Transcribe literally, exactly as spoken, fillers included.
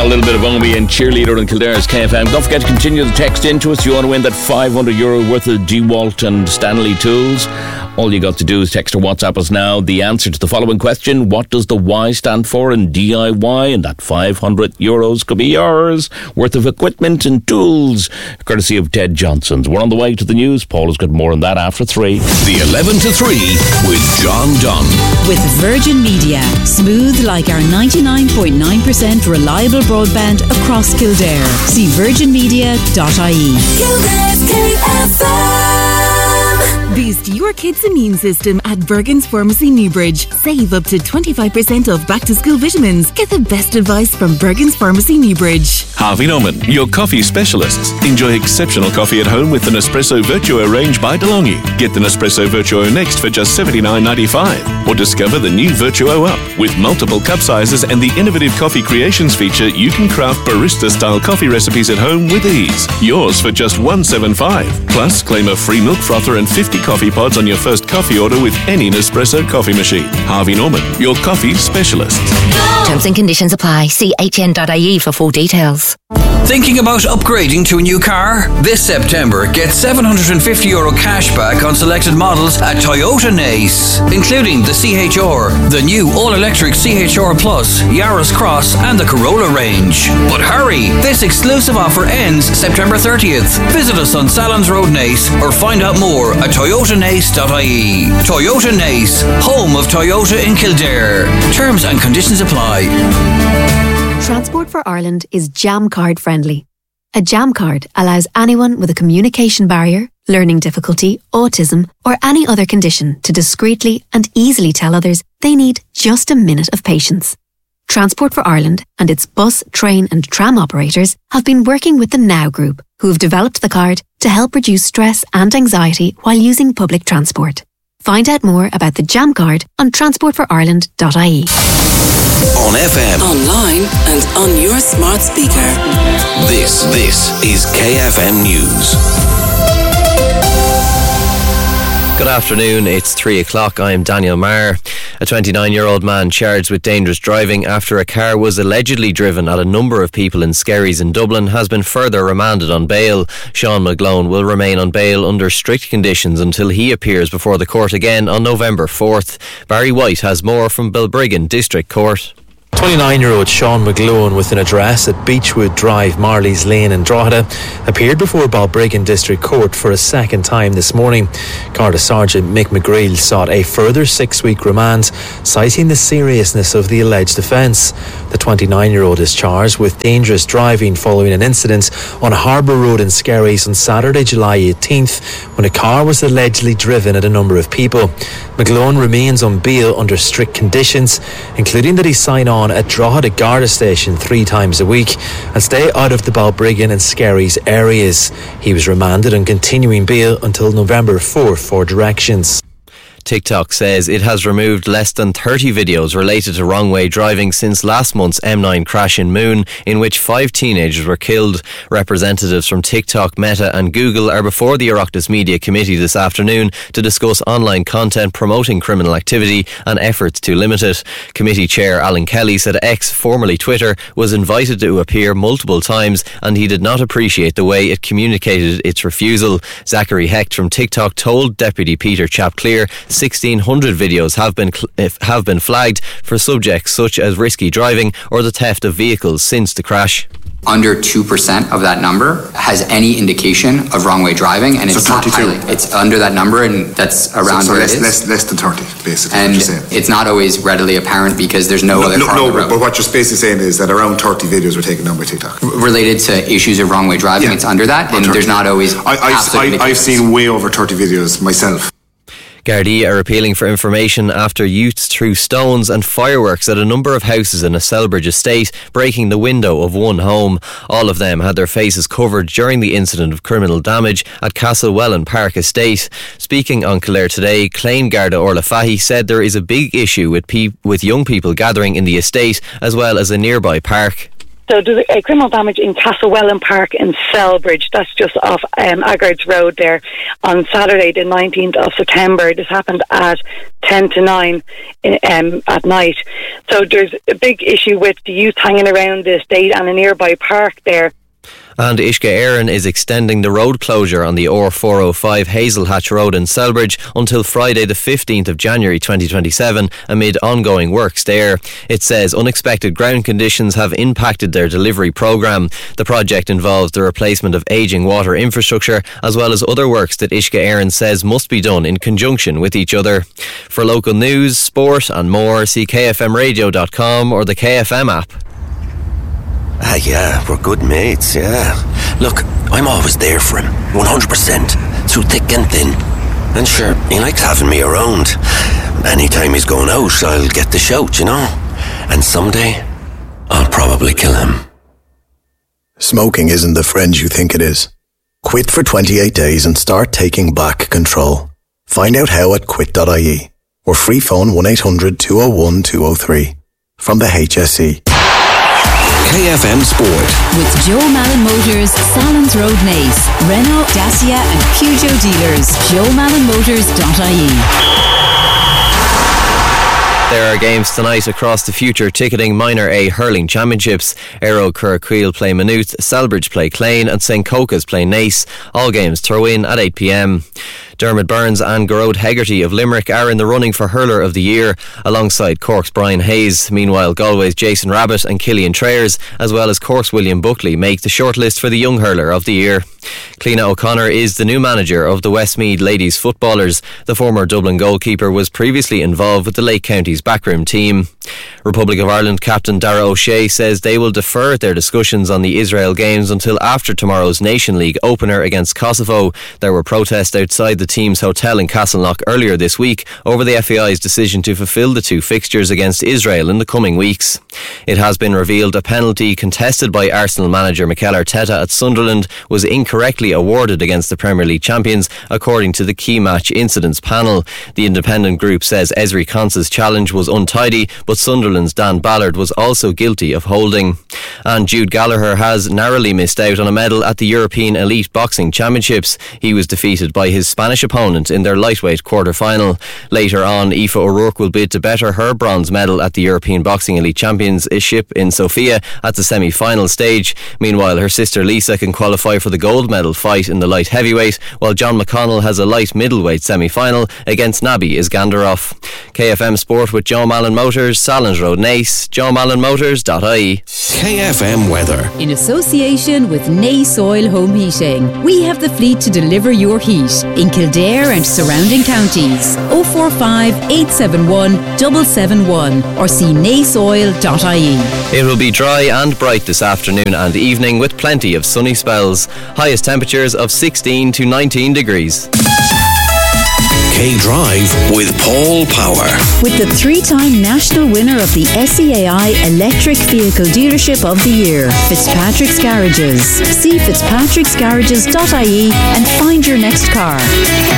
little bit of Omi and Cheerleader and Kildare's K F M. Don't forget to continue to text in to us. You want to win that five hundred euro worth of DeWalt and Stanley tools. All you got to do is text or WhatsApp us now the answer to the following question. What does the Y stand for in D I Y? And that five hundred euros could be yours worth of equipment and tools, courtesy of Ted Johnson's. We're on the way to the news. Paul has got more on that after three. The eleven to three with John Dunn. With Virgin Media. Smooth like our ninety-nine point nine percent reliable broadband across Kildare. See virgin media dot I E. Kildare's K F M. Boost your kids' immune system at Bergen's Pharmacy Newbridge. Save up to twenty-five percent off back-to-school vitamins. Get the best advice from Bergen's Pharmacy Newbridge. Harvey Norman, your coffee specialists. Enjoy exceptional coffee at home with the Nespresso Virtuo range by DeLonghi. Get the Nespresso Virtuo next for just seventy-nine ninety-five. Or discover the new Virtuo Up. With multiple cup sizes and the innovative coffee creations feature, you can craft barista-style coffee recipes at home with ease. Yours for just one seventy-five. Plus, claim a free milk frother and fifty coffee pods on your first coffee order with any Nespresso coffee machine. Harvey Norman, your coffee specialist. Terms and conditions apply. See H N dot I E for full details. Thinking about upgrading to a new car? This September, get seven hundred fifty euro cash back on selected models at Toyota Nace, including the C H R, the new all-electric C H R Plus, Yaris Cross and the Corolla range. But hurry, this exclusive offer ends September thirtieth. Visit us on Salons Road Nace or find out more at toyota nace dot I E. Toyota Nace, home of Toyota in Kildare. Terms and conditions apply. Transport for Ireland is Jam Card friendly. A Jam Card allows anyone with a communication barrier, learning difficulty, autism, or any other condition to discreetly and easily tell others they need just a minute of patience. Transport for Ireland and its bus, train and tram operators have been working with the Now Group, who have developed the card to help reduce stress and anxiety while using public transport. Find out more about the Jam Card on transport for ireland dot I E. On F M. Online and on your smart speaker. This, this is K F M News. Good afternoon, it's three o'clock. I'm Daniel Marr. A twenty-nine-year-old man charged with dangerous driving after a car was allegedly driven at a number of people in Skerries in Dublin has been further remanded on bail. Sean McGlone will remain on bail under strict conditions until he appears before the court again on November fourth. Barry White has more from Bilbriggan District Court. twenty-nine-year-old Sean McGlone, with an address at Beechwood Drive, Marley's Lane in Drogheda, appeared before Balbriggan District Court for a second time this morning. Garda Sergeant Mick McGreal sought a further six-week remand, citing the seriousness of the alleged offence. The twenty-nine-year-old is charged with dangerous driving following an incident on Harbour Road in Skerries on Saturday, July eighteenth, when a car was allegedly driven at a number of people. McGlone remains on bail under strict conditions, including that he sign on at Drogheda Garda Station three times a week and stay out of the Balbriggan and Skerries areas. He was remanded on continuing bail until November fourth for directions. TikTok says it has removed less than thirty videos related to wrong-way driving since last month's M nine crash in Moon, in which five teenagers were killed. Representatives from TikTok, Meta and Google are before the Oireachtas Media Committee this afternoon to discuss online content promoting criminal activity and efforts to limit it. Committee Chair Alan Kelly said X, formerly Twitter, was invited to appear multiple times and he did not appreciate the way it communicated its refusal. Zachary Hecht from TikTok told Deputy Peter Chapclear sixteen hundred videos have been cl- have been flagged for subjects such as risky driving or the theft of vehicles since the crash. Under two percent of that number has any indication of wrong-way driving, and it's so not highly, it's under that number, and that's around so, so where less, it is. Less, less than thirty, basically. And what you're saying. It's not always readily apparent because there's no, no other no, car no, on the road. But what you're basically saying is that around thirty videos were taken down by TikTok. Related to issues of wrong-way driving, yeah. It's under that, and there's not always I, I've, I, I've seen way over thirty videos myself. Gardaí are appealing for information after youths threw stones and fireworks at a number of houses in a Selbridge estate, breaking the window of one home. All of them had their faces covered during the incident of criminal damage at Castlewellan Park Estate. Speaking on Kildare Today, Clane Garda Orla Fahy said there is a big issue with pe- with young people gathering in the estate as well as a nearby park. So there's a criminal damage in Castlewellan Park in Selbridge. That's just off um, Aggards Road there on Saturday the nineteenth of September. This happened at ten to nine in, um, at night. So there's a big issue with the youth hanging around the estate and a nearby park there. And Uisce Éireann is extending the road closure on the R four oh five Hazelhatch Road in Selbridge until Friday the fifteenth of January twenty twenty-seven amid ongoing works there. It says unexpected ground conditions have impacted their delivery programme. The project involves the replacement of ageing water infrastructure as well as other works that Uisce Éireann says must be done in conjunction with each other. For local news, sport and more, see k f m radio dot com or the K F M app. Ah, yeah, we're good mates, yeah. Look, I'm always there for him, one hundred percent, through thick and thin. And sure, he likes having me around. Anytime he's going out, I'll get the shout, you know. And someday, I'll probably kill him. Smoking isn't the friend you think it is. Quit for twenty-eight days and start taking back control. Find out how at quit dot I E or free phone one eight hundred two oh one two oh three from the H S E. K F M Sport. With Joe Malin Motors, Salons Road Nace, Renault, Dacia and Peugeot dealers. joe malin motors dot I E. There are games tonight across the Future Ticketing Minor A Hurling Championships. Aero Curraquil play Maynooth, Selbridge play Clane and Saint Cocas play Nace. All games throw in at eight p m. Dermot Burns and Gearóid Hegarty of Limerick are in the running for Hurler of the Year, alongside Cork's Brian Hayes. Meanwhile, Galway's Jason Rabbit and Killian Trayers, as well as Cork's William Buckley, make the shortlist for the Young Hurler of the Year. Cliona O'Connor is the new manager of the Westmeath Ladies Footballers. The former Dublin goalkeeper was previously involved with the Lake Counties backroom team. Republic of Ireland captain Dara O'Shea says they will defer their discussions on the Israel games until after tomorrow's Nation League opener against Kosovo. There were protests outside the team's hotel in Castleknock earlier this week over the F A I's decision to fulfil the two fixtures against Israel in the coming weeks. It has been revealed a penalty contested by Arsenal manager Mikel Arteta at Sunderland was incorrectly awarded against the Premier League champions, according to the Key Match Incidents panel. The independent group says Ezri Konsa's challenge was untidy, but Sunderland's Dan Ballard was also guilty of holding. And Jude Gallagher has narrowly missed out on a medal at the European Elite Boxing Championships. He was defeated by his Spanish opponent in their lightweight quarter-final. Later on, Aoife O'Rourke will bid to better her bronze medal at the European Boxing Elite Championship in Sofia at the semi-final stage. Meanwhile, her sister Lisa can qualify for the gold medal fight in the light heavyweight, while John McConnell has a light middleweight semi-final against Nabi Iskandarov. K F M Sport with Joe Malin Motors, Salons Road Nace, joe malin motors dot I E. K F M Weather. In association with Nace Oil Home Heating, we have the fleet to deliver your heat in Kildare and surrounding counties. oh four five, eight seven one, seven seven one or see nace oil dot I E. It will be dry and bright this afternoon and evening with plenty of sunny spells. Highest temperatures of sixteen to nineteen degrees. K-Drive with Paul Power. With the three-time national winner of the S E A I Electric Vehicle Dealership of the Year, Fitzpatrick's Garages. See fitzpatricks garages dot I E and find your next car.